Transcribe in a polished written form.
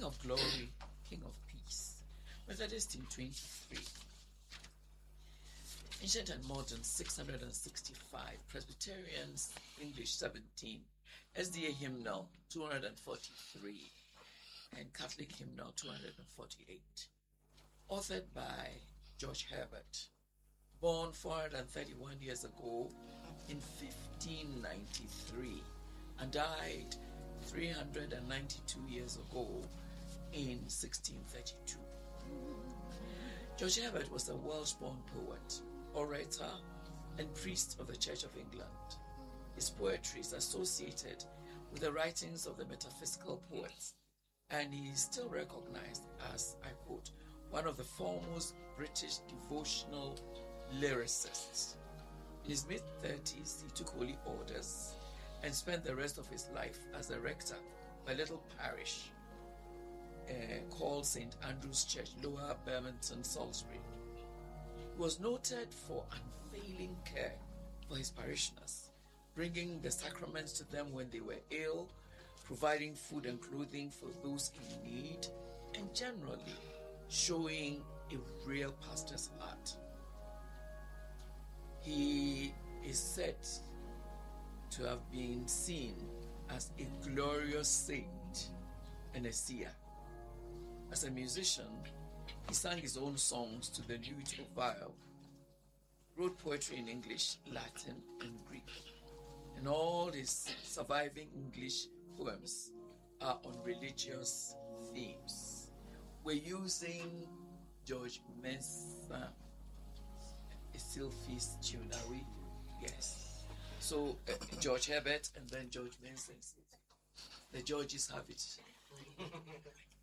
of Glory, King of Peace. Methodist in 23. Ancient and Modern 665. Presbyterians, English 17. SDA Hymnal 243. And Catholic Hymnal 248. Authored by George Herbert. Born 431 years ago in 1593 and died 392 years ago in 1632. George Herbert was a Welsh-born poet, orator, and priest of the Church of England. His poetry is associated with the writings of the metaphysical poets, and he is still recognized as, I quote, one of the foremost British devotional lyricists. In his mid-30s, he took holy orders and spent the rest of his life as a rector of a little parish called St. Andrew's Church, Lower Bermondsey, Salisbury. He was noted for unfailing care for his parishioners, bringing the sacraments to them when they were ill, providing food and clothing for those in need, and generally showing a real pastor's heart. He is said to have been seen as a glorious saint and a seer. As a musician, he sang his own songs to the lute or viol, wrote poetry in English, Latin, and Greek, and all his surviving English poems are on religious themes. We're using George Mensah, a Sylphie's tune, are we? Yes. So George Herbert and then George Mensah. The Georges have it.